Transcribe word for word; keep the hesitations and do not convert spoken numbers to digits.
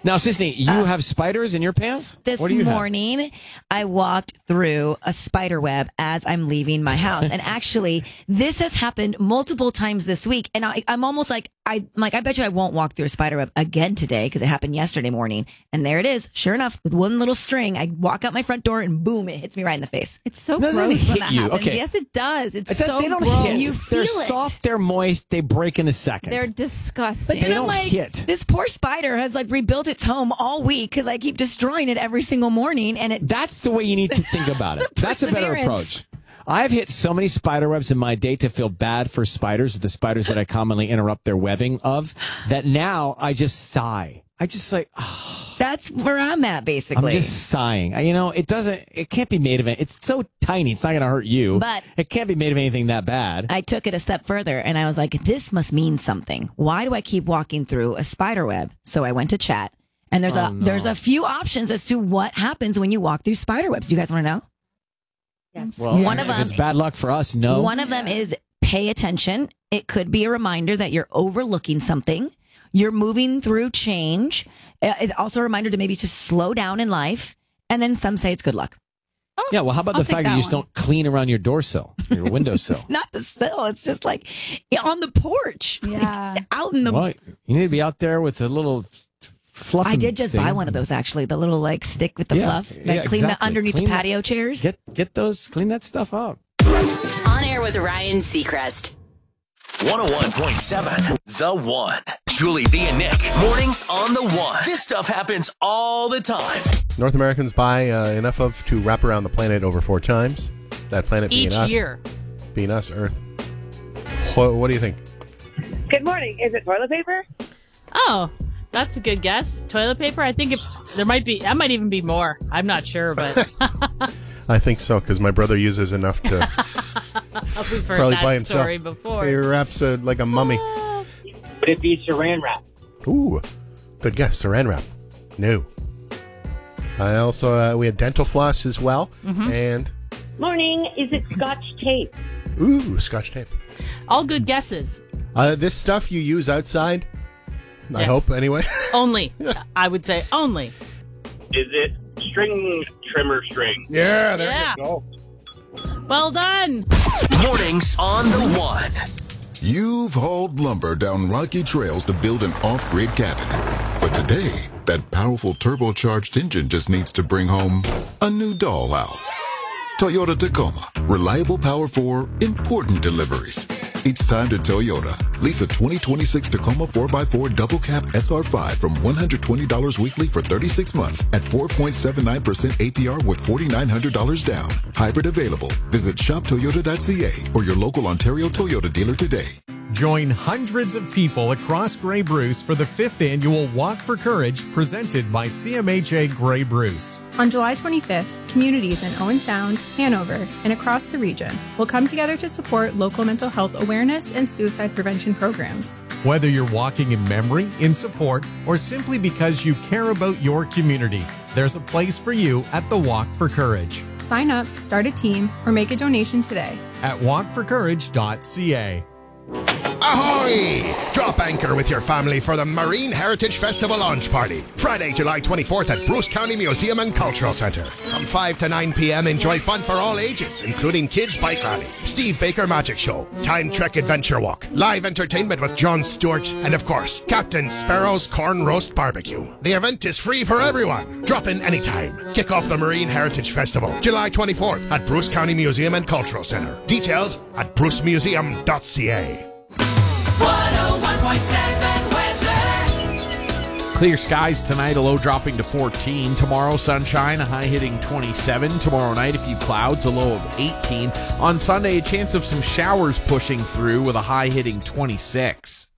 Now, Sisney, you uh, have spiders in your pants? This morning, have? I walked through a spider web as I'm leaving my house. And actually, this has happened multiple times this week. And I, I'm almost like, I, I'm like, I bet you I won't walk through a spider web again today because it happened yesterday morning. And there it is. Sure enough, with one little string, I walk out my front door and boom, it hits me right in the face. It's so Doesn't gross it when hit that you? happens. Okay. Yes, it does. It's It's so they don't gross. hit. You They're feel it. soft, they're moist, they break in a second. They're disgusting. But then They I'm don't like, hit. this poor spider has like rebuilt its home all week because I keep destroying it every single morning. And it That's the way you need to think about it. That's a better approach. I've hit so many spider webs in my day to feel bad for spiders, the spiders that I commonly interrupt their webbing of, that now I just sigh. I just like, oh. That's where I'm at, basically. I'm just sighing. You know, it doesn't, it can't be made of it. It's so tiny. It's not going to hurt you. But it can't be made of anything that bad. I took it a step further and I was like, this must mean something. Why do I keep walking through a spider web? So I went to chat and there's Oh, a, no. there's a few options as to what happens when you walk through spider webs. Do you guys want to know? Yes. Well, One of if them- it's bad luck for us, no. One of them is pay attention. It could be a reminder that you're overlooking something. You're moving through change. Uh, It's also a reminder to maybe just slow down in life. And then some say it's good luck. Oh, Yeah, well, how about I'll the take fact that that you just one. don't clean around your door sill, your windowsill? Not the sill. It's just like on the porch. Yeah. Out in the. Well, you need to be out there with a little fluff. I did just buy one of those, actually. The little like stick with the Yeah, fluff. That yeah, clean the exactly. underneath Clean the that- patio chairs. Get get those, clean that stuff up. On air with Ryan Seacrest. one oh one point seven The One. Julie, B, and Nick. Mornings on The One. This stuff happens all the time. North Americans buy uh, enough of to wrap around the planet over four times. That planet being Each us. year. Being us, Earth. What, what do you think? Good morning. Is it toilet paper? Oh, that's a good guess. Toilet paper? I think if there might be, that might even be more. I'm not sure, but I think so, because my brother uses enough to we've heard probably that by himself. story before. He wraps uh, like a mummy. Would it be saran wrap? Ooh, good guess. Saran wrap. No. I also, uh, we had dental floss as well. Mm-hmm. And, Morning. Is it Scotch tape? ooh, Scotch tape. All good guesses. Uh, this stuff you use outside, I Yes. hope, anyway. Only. I would say only. Is it string trimmer string? Yeah, there Yeah. you go. Well done. Mornings on The One. You've hauled lumber down rocky trails to build an off-grid cabin. But today, that powerful turbocharged engine just needs to bring home a new dollhouse. Toyota Tacoma. Reliable power for important deliveries. It's time to Toyota. Lease a twenty twenty-six Tacoma four by four double cab S R five from one hundred twenty dollars weekly for thirty-six months at four point seven nine percent A P R with four thousand nine hundred dollars down. Hybrid available. Visit shop toyota dot c a or your local Ontario Toyota dealer today. Join hundreds of people across Grey Bruce for the fifth annual Walk for Courage presented by C M H A Grey Bruce. On July twenty-fifth, communities in Owen Sound, Hanover, and across the region will come together to support local mental health awareness and suicide prevention programs. Whether you're walking in memory, in support, or simply because you care about your community, there's a place for you at the Walk for Courage Sign up, start a team, or make a donation today. at walk for courage dot c a. Ahoy! Drop anchor with your family for the Marine Heritage Festival launch party. Friday, July twenty-fourth at Bruce County Museum and Cultural Centre. From five to nine p.m. enjoy fun for all ages, including Kids Bike Rally, Steve Baker Magic Show, Time Trek Adventure Walk, live entertainment with Jon Stewart, and of course, Captain Sparrow's Corn Roast Barbecue. The event is free for everyone. Drop in anytime. Kick off the Marine Heritage Festival, July twenty-fourth at Bruce County Museum and Cultural Centre. Details at bruce museum dot c a. one oh one point seven weather. Clear skies tonight, a low dropping to fourteen. Tomorrow, sunshine, a high hitting twenty-seven. Tomorrow night, a few clouds, a low of eighteen. On Sunday, a chance of some showers pushing through with a high hitting twenty-six.